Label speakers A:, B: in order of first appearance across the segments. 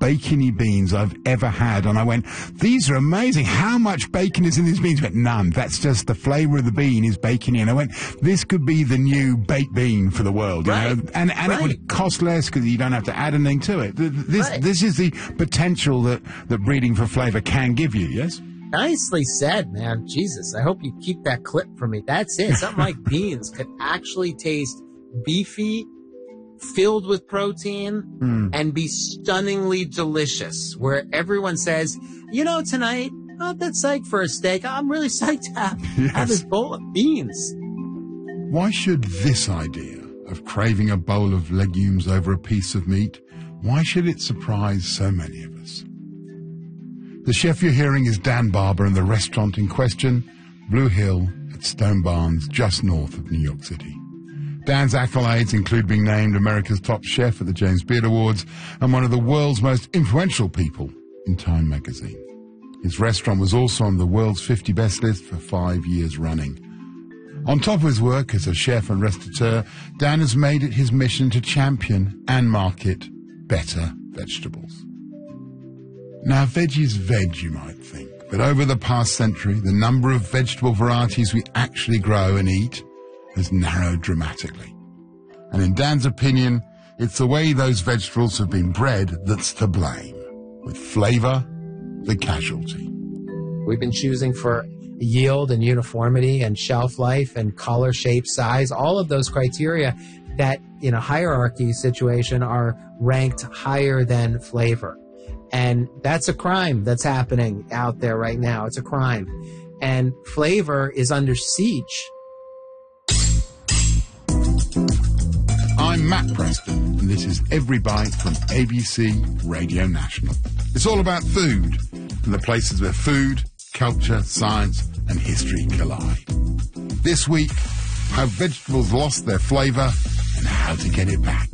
A: bacony beans I've ever had. And I went, these are amazing. How much bacon is in these beans? He went, none. That's just the flavour of the bean is bacony. And I went, this could be the new baked bean for the world. You know? And it would cost less because you don't have to add anything to it. This is the potential that breeding for flavour can give you, yes?
B: Nicely said, man. Jesus, I hope you keep that clip for me. That's it. Something like beans could actually taste beefy, filled with protein, and be stunningly delicious, where everyone says, you know, tonight, I'm not that psyched for a steak. I'm really psyched to have this bowl of beans.
A: Why should this idea of craving a bowl of legumes over a piece of meat, why should it surprise so many of us? The chef you're hearing is Dan Barber, and the restaurant in question, Blue Hill at Stone Barns, just north of New York City. Dan's accolades include being named America's top chef at the James Beard Awards and one of the world's most influential people in Time magazine. His restaurant was also on the world's 50 best list for 5 years running. On top of his work as a chef and restaurateur, Dan has made it his mission to champion and market better vegetables. Now, veggie's veg, you might think, but over the past century, the number of vegetable varieties we actually grow and eat has narrowed dramatically. And in Dan's opinion, it's the way those vegetables have been bred that's to blame, with flavour the casualty.
B: We've been choosing for yield and uniformity and shelf life and color, shape, size, all of those criteria that in a hierarchy situation are ranked higher than flavor. And that's a crime that's happening out there right now. It's a crime. And flavor is under siege.
A: I'm Matt Preston, and this is Every Bite from ABC Radio National. It's all about food and the places where food, culture, science, and history collide. This week, how vegetables lost their flavour and how to get it back.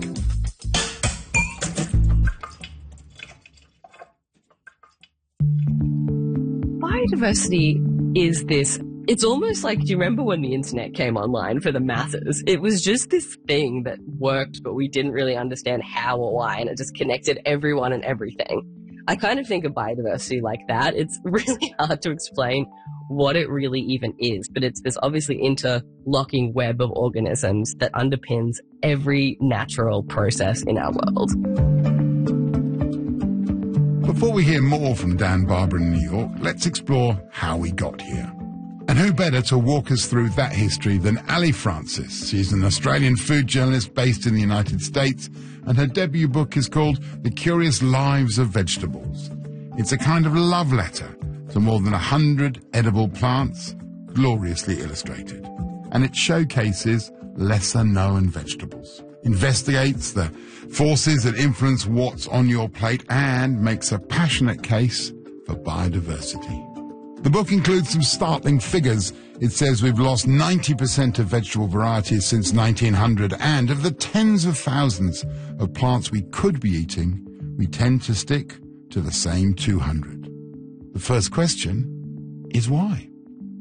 C: Biodiversity is this, it's almost like, do you remember when the internet came online for the masses? It was just this thing that worked, but we didn't really understand how or why, and it just connected everyone and everything. I kind of think of biodiversity like that. It's really hard to explain what it really even is, but it's this obviously interlocking web of organisms that underpins every natural process in our world.
A: Before we hear more from Dan Barber in New York, let's explore how we got here. And who better to walk us through that history than Ali Francis? She's an Australian food journalist based in the United States, and her debut book is called The Curious Lives of Vegetables. It's a kind of love letter to more than 100 edible plants, gloriously illustrated. And it showcases lesser-known vegetables, investigates the forces that influence what's on your plate, and makes a passionate case for biodiversity. The book includes some startling figures. It says we've lost 90% of vegetable varieties since 1900, and of the tens of thousands of plants we could be eating, we tend to stick to the same 200. The first question is why?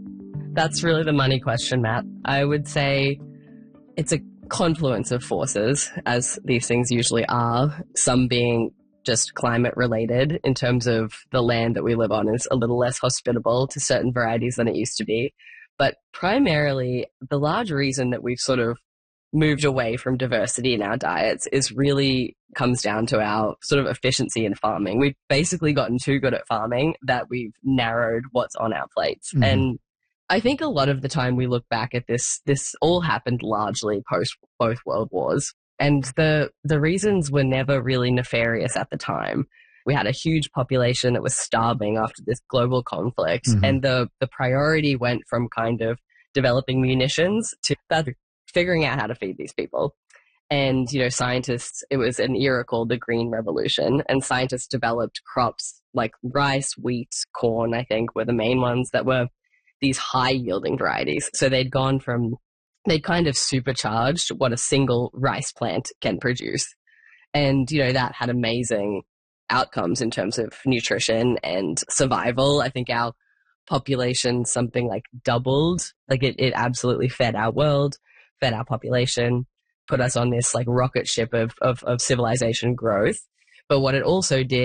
C: That's really the money question, Matt. I would say it's a confluence of forces, as these things usually are, some being just climate related in terms of the land that we live on is a little less hospitable to certain varieties than it used to be. But primarily, the large reason that we've sort of moved away from diversity in our diets is really comes down to our sort of efficiency in farming. We've basically gotten too good at farming that we've narrowed what's on our plates. Mm-hmm. And I think a lot of the time we look back at this all happened largely post both world wars. And the reasons were never really nefarious at the time. We had a huge population that was starving after this global conflict. Mm-hmm. And the priority went from kind of developing munitions to figuring out how to feed these people. And, you know, scientists, it was an era called the Green Revolution, and scientists developed crops like rice, wheat, corn, I think, were the main ones that were these high-yielding varieties. So they'd kind of supercharged what a single rice plant can produce. And, you know, that had amazing outcomes in terms of nutrition and survival. I think our population something like doubled. Like it absolutely fed our world, fed our population, put us on this like rocket ship of civilization growth. But what it also did